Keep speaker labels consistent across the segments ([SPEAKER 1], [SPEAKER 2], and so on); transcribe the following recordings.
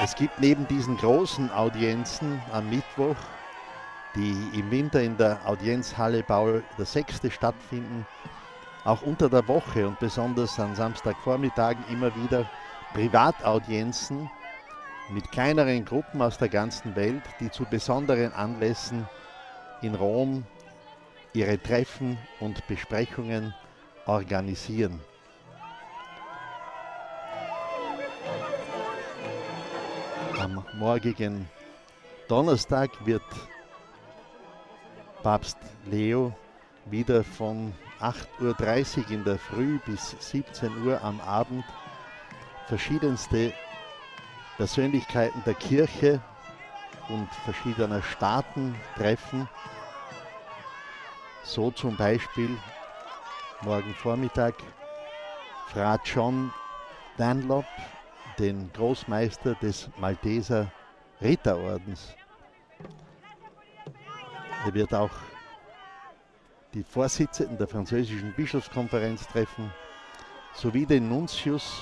[SPEAKER 1] Es gibt neben diesen großen Audienzen am Mittwoch, die im Winter in der Audienzhalle Paul VI. Stattfinden, auch unter der Woche und besonders an Samstagvormittagen immer wieder Privataudienzen mit kleineren Gruppen aus der ganzen Welt, die zu besonderen Anlässen in Rom ihre Treffen und Besprechungen organisieren. Am morgigen Donnerstag wird Papst Leo wieder von 8:30 Uhr in der Früh bis 17 Uhr am Abend verschiedenste Persönlichkeiten der Kirche und verschiedener Staaten treffen. So zum Beispiel morgen Vormittag Fra John Dunlop, den Großmeister des Malteser Ritterordens. Er wird auch die Vorsitzenden der französischen Bischofskonferenz treffen, sowie den Nuntius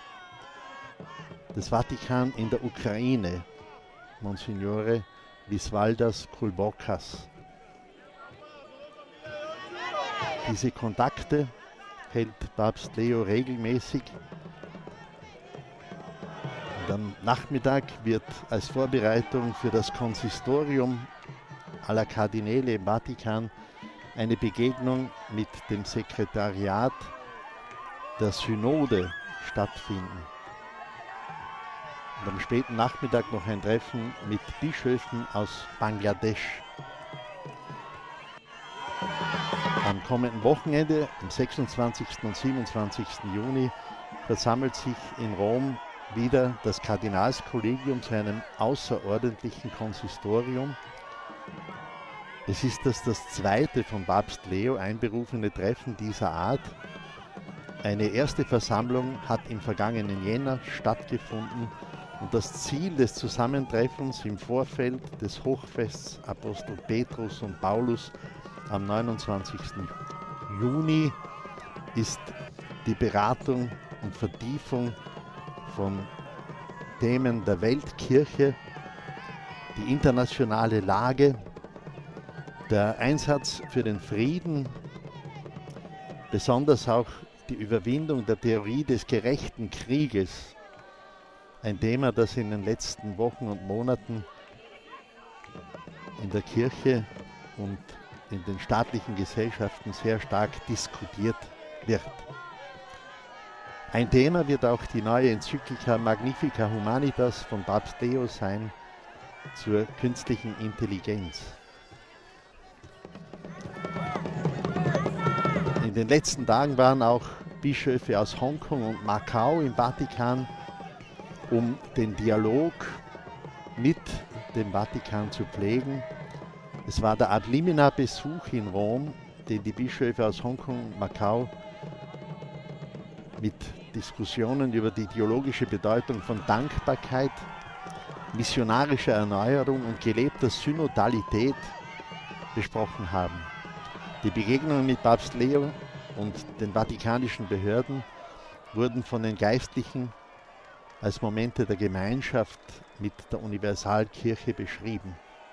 [SPEAKER 1] des Vatikan in der Ukraine, Monsignore Visvaldas Kulbokas. Diese Kontakte hält Papst Leo regelmäßig. Und am Nachmittag wird als Vorbereitung für das Konsistorium aller Kardinäle im Vatikan eine Begegnung mit dem Sekretariat der Synode stattfinden. Und am späten Nachmittag noch ein Treffen mit Bischöfen aus Bangladesch. Am kommenden Wochenende, am 26. und 27. Juni, versammelt sich in Rom wieder das Kardinalskollegium zu einem außerordentlichen Konsistorium. Es ist das zweite von Papst Leo einberufene Treffen dieser Art. Eine erste Versammlung hat im vergangenen Jänner stattgefunden und das Ziel des Zusammentreffens im Vorfeld des Hochfests Apostel Petrus und Paulus am 29. Juni ist die Beratung und Vertiefung von Themen der Weltkirche, die internationale Lage, der Einsatz für den Frieden, besonders auch die Überwindung der Theorie des gerechten Krieges, ein Thema, das in den letzten Wochen und Monaten in der Kirche und in den staatlichen Gesellschaften sehr stark diskutiert wird. Ein Thema wird auch die neue Enzyklika Magnifica Humanitas von Papst Leo sein zur künstlichen Intelligenz. In den letzten Tagen waren auch Bischöfe aus Hongkong und Macau im Vatikan, um den Dialog mit dem Vatikan zu pflegen. Es war der Ad limina Besuch in Rom, den die Bischöfe aus Hongkong und Macau mit Diskussionen über die theologische Bedeutung von Dankbarkeit, missionarischer Erneuerung und gelebter Synodalität besprochen haben. Die Begegnungen mit Papst Leo und den vatikanischen Behörden wurden von den Geistlichen als Momente der Gemeinschaft mit der Universalkirche beschrieben.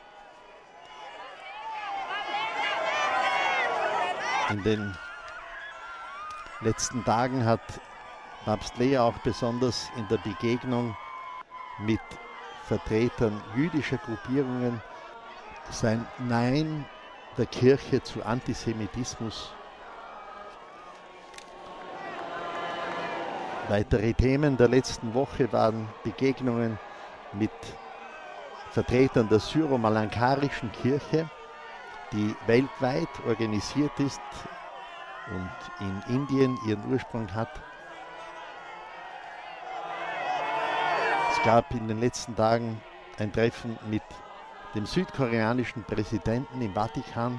[SPEAKER 1] In den letzten Tagen hat Papst Leo auch besonders in der Begegnung mit Vertretern jüdischer Gruppierungen sein Nein der Kirche zu Antisemitismus. Weitere Themen der letzten Woche waren Begegnungen mit Vertretern der syro-malankarischen Kirche, die weltweit organisiert ist und in Indien ihren Ursprung hat. Es gab in den letzten Tagen ein Treffen mit dem südkoreanischen Präsidenten im Vatikan.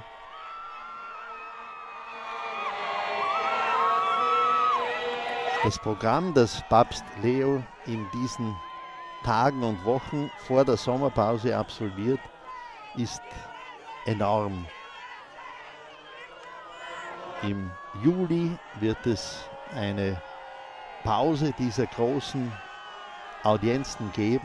[SPEAKER 1] Das Programm, das Papst Leo in diesen Tagen und Wochen vor der Sommerpause absolviert, ist enorm. Im Juli wird es eine Pause dieser großen Audienzen geben.